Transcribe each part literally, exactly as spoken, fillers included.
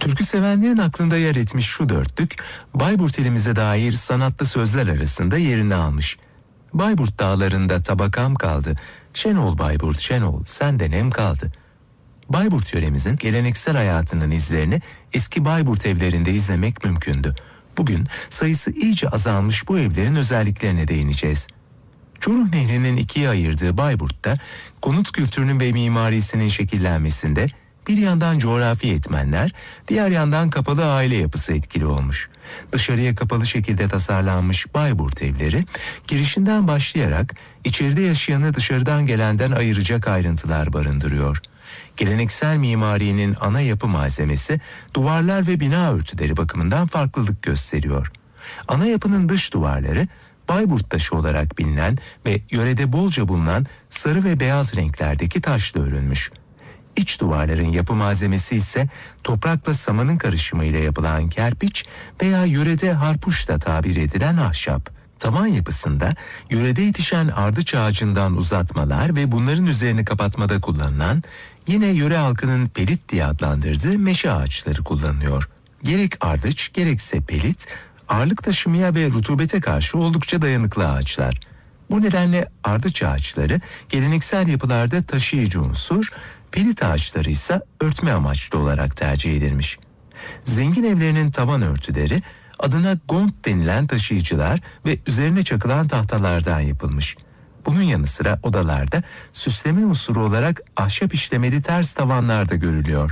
Türkü sevenlerin aklında yer etmiş şu dörtlük, Bayburt ilimize dair sanatlı sözler arasında yerini almış. Bayburt dağlarında tabakam kaldı, şen ol Bayburt şen ol, senden nem kaldı. Bayburt yöremizin geleneksel hayatının izlerini eski Bayburt evlerinde izlemek mümkündü. Bugün sayısı iyice azalmış bu evlerin özelliklerine değineceğiz. Çoruh Nehri'nin ikiye ayırdığı Bayburt'ta konut kültürünün ve mimarisinin şekillenmesinde bir yandan coğrafi etmenler, diğer yandan kapalı aile yapısı etkili olmuş. Dışarıya kapalı şekilde tasarlanmış Bayburt evleri, girişinden başlayarak içeride yaşayanı dışarıdan gelenden ayıracak ayrıntılar barındırıyor. Geleneksel mimarinin ana yapı malzemesi duvarlar ve bina örtüleri bakımından farklılık gösteriyor. Ana yapının dış duvarları Bayburt taşı olarak bilinen ve yörede bolca bulunan sarı ve beyaz renklerdeki taşla örülmüş. İç duvarların yapı malzemesi ise toprakla samanın karışımıyla yapılan kerpiç veya yörede harpuş da tabir edilen ahşap. Tavan yapısında yörede yetişen ardıç ağacından uzatmalar ve bunların üzerini kapatmada kullanılan, yine yöre halkının pelit diye adlandırdığı meşe ağaçları kullanılıyor. Gerek ardıç gerekse pelit, ağırlık taşımaya ve rutubete karşı oldukça dayanıklı ağaçlar. Bu nedenle ardıç ağaçları geleneksel yapılarda taşıyıcı unsur, pelit ağaçları ise örtme amaçlı olarak tercih edilmiş. Zengin evlerinin tavan örtüleri adına gont denilen taşıyıcılar ve üzerine çakılan tahtalardan yapılmış. Bunun yanı sıra odalarda süsleme unsuru olarak ahşap işlemeli ters tavanlar da görülüyor.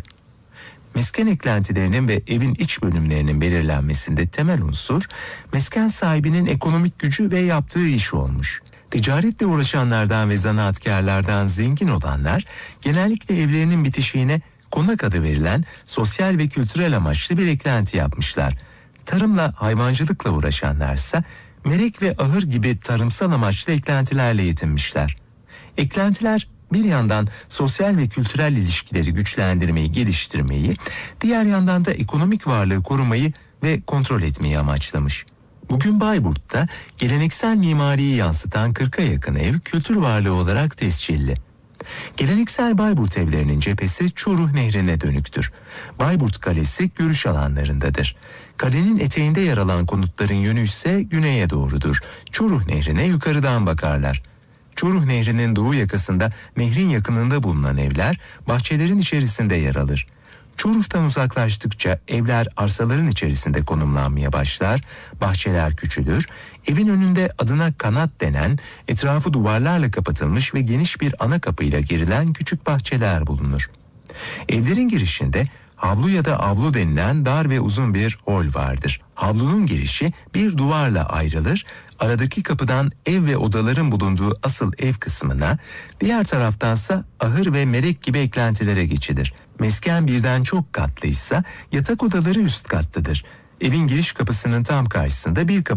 Mesken eklentilerinin ve evin iç bölümlerinin belirlenmesinde temel unsur, mesken sahibinin ekonomik gücü ve yaptığı iş olmuş. Ticaretle uğraşanlardan ve zanaatkarlardan zengin olanlar, genellikle evlerinin bitişiğine konak adı verilen sosyal ve kültürel amaçlı bir eklenti yapmışlar. Tarımla, hayvancılıkla uğraşanlarsa merek ve ahır gibi tarımsal amaçlı eklentilerle yetinmişler. Eklentiler bir yandan sosyal ve kültürel ilişkileri güçlendirmeyi, geliştirmeyi, diğer yandan da ekonomik varlığı korumayı ve kontrol etmeyi amaçlamış. Bugün Bayburt'ta geleneksel mimariyi yansıtan kırka yakın ev kültür varlığı olarak tescilli. Geleneksel Bayburt evlerinin cephesi Çoruh Nehri'ne dönüktür. Bayburt Kalesi görüş alanlarındadır. Kalenin eteğinde yer alan konutların yönü ise güneye doğrudur. Çoruh Nehri'ne yukarıdan bakarlar. Çoruh Nehri'nin doğu yakasında nehrin yakınında bulunan evler bahçelerin içerisinde yer alır. Çoruh'tan uzaklaştıkça evler arsaların içerisinde konumlanmaya başlar, bahçeler küçülür, evin önünde adına kanat denen etrafı duvarlarla kapatılmış ve geniş bir ana kapıyla girilen küçük bahçeler bulunur. Evlerin girişinde havlu ya da avlu denilen dar ve uzun bir hol vardır. Havlunun girişi bir duvarla ayrılır, aradaki kapıdan ev ve odaların bulunduğu asıl ev kısmına, diğer taraftansa ahır ve merek gibi eklentilere geçilir. Mesken birden çok katlıysa yatak odaları üst kattadır. Evin giriş kapısının tam karşısında bir kapı